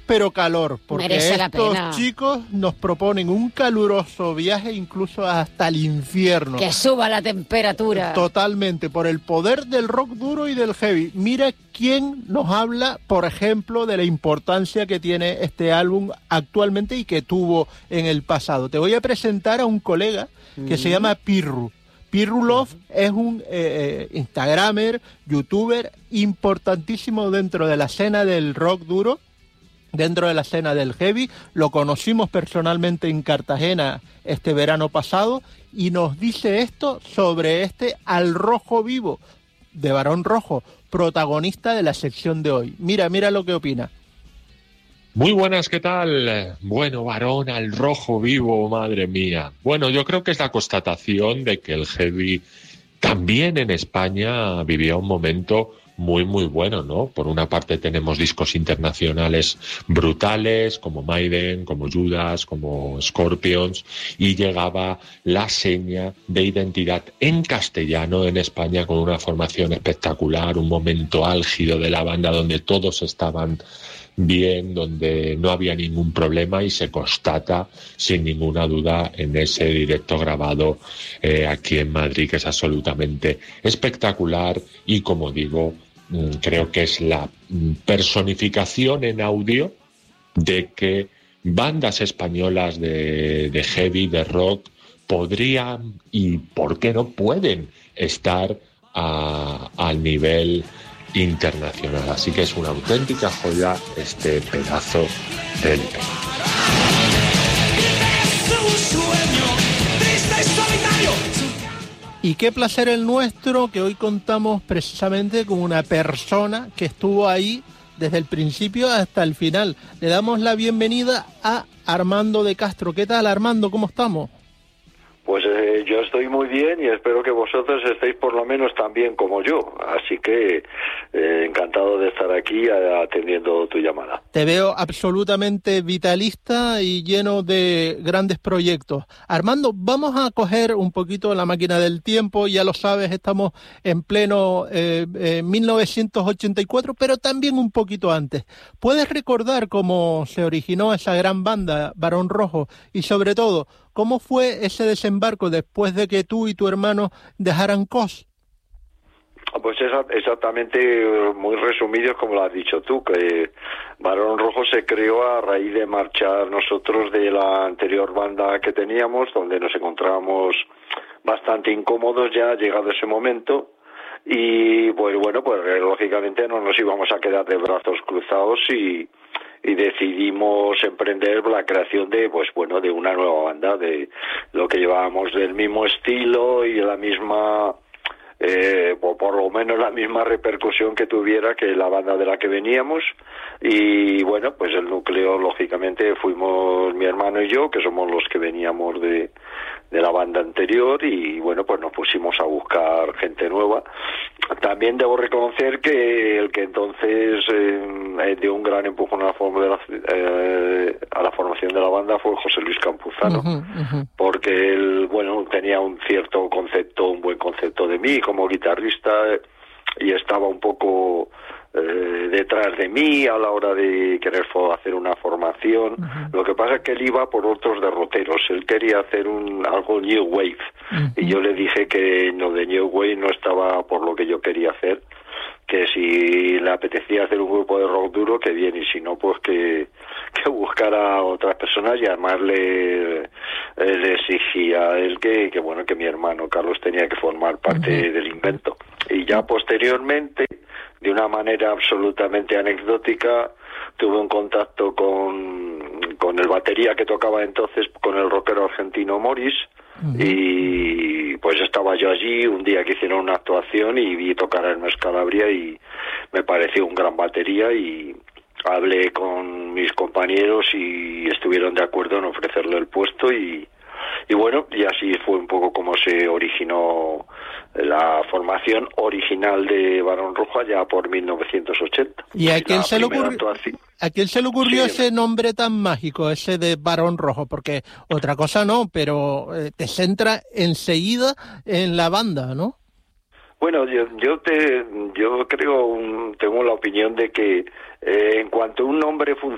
pero calor, porque merece la estos pena. chicos nos proponen un caluroso viaje incluso hasta el infierno. Que suba la temperatura. Totalmente, por el poder del rock duro y del heavy. Mira quién nos habla, por ejemplo, de la importancia que tiene este álbum actualmente y que tuvo en el pasado. Te voy a presentar a un colega que se llama Pirru. Pirru Love es un instagramer, youtuber importantísimo dentro de la escena del rock duro, dentro de la escena del heavy. Lo conocimos personalmente en Cartagena este verano pasado y nos dice esto sobre este Al Rojo Vivo de Barón Rojo, protagonista de la sección de hoy. Mira lo que opina. Muy buenas, ¿qué tal? Bueno, Barón Al Rojo Vivo, madre mía. Bueno, yo creo que es la constatación de que el heavy también en España vivía un momento muy, muy bueno, ¿no? Por una parte tenemos discos internacionales brutales, como Maiden, como Judas, como Scorpions, y llegaba la seña de identidad en castellano en España con una formación espectacular, un momento álgido de la banda donde todos estaban bien, donde no había ningún problema y se constata sin ninguna duda en ese directo grabado aquí en Madrid, que es absolutamente espectacular y, como digo, creo que es la personificación en audio de que bandas españolas de heavy, de rock, podrían y, ¿por qué no pueden estar al nivel internacional? Así que es una auténtica joya este pedazo de LP. Y qué placer el nuestro que hoy contamos precisamente con una persona que estuvo ahí desde el principio hasta el final. Le damos la bienvenida a Armando de Castro. ¿Qué tal, Armando? ¿Cómo estamos? Pues yo estoy muy bien y espero que vosotros estéis por lo menos tan bien como yo. Así que encantado de estar aquí atendiendo tu llamada. Te veo absolutamente vitalista y lleno de grandes proyectos. Armando, vamos a coger un poquito la máquina del tiempo. Ya lo sabes, estamos en pleno 1984, pero también un poquito antes. ¿Puedes recordar cómo se originó esa gran banda, Barón Rojo? Y sobre todo, ¿cómo fue ese desembarco después de que tú y tu hermano dejaran COS? Pues exactamente, muy resumido, como lo has dicho tú, que Barón Rojo se creó a raíz de marchar nosotros de la anterior banda que teníamos, donde nos encontrábamos bastante incómodos ya llegado ese momento. Y pues bueno, pues lógicamente no nos íbamos a quedar de brazos cruzados y decidimos emprender la creación de de una nueva banda, de lo que llevábamos del mismo estilo y la misma por lo menos la misma repercusión que tuviera que la banda de la que veníamos. Y bueno, pues el núcleo lógicamente fuimos mi hermano y yo, que somos los que veníamos de la banda anterior, y bueno, pues nos pusimos a buscar gente nueva. También debo reconocer que el que entonces dio un gran empujón a la formación de la banda fue José Luis Campuzano, porque él, bueno, tenía un cierto concepto, un buen concepto de mí como guitarrista, y estaba un poco detrás de mí a la hora de querer hacer una formación. Lo que pasa es que él iba por otros derroteros, él quería hacer algo New Wave, y yo le dije que lo de New Wave no estaba por lo que yo quería hacer, que si le apetecía hacer un grupo de rock duro, que bien, y si no, pues que buscara a otras personas. Y además le exigía a él que mi hermano Carlos tenía que formar parte del invento. Y ya posteriormente, de una manera absolutamente anecdótica, tuve un contacto con el batería que tocaba entonces, con el rockero argentino Morris, y pues estaba yo allí un día que hicieron una actuación y vi tocar a Hermes Calabria y me pareció un gran batería, y hablé con mis compañeros y estuvieron de acuerdo en ofrecerle el puesto, y bueno, y así fue un poco como se originó la formación original de Barón Rojo ya por 1980. ¿Y a quién se le ocurrió Sí, ese nombre tan mágico, ese de Barón Rojo? Porque otra cosa no, pero te centra enseguida en la banda, ¿no? Bueno, yo creo, tengo la opinión de que en cuanto un nombre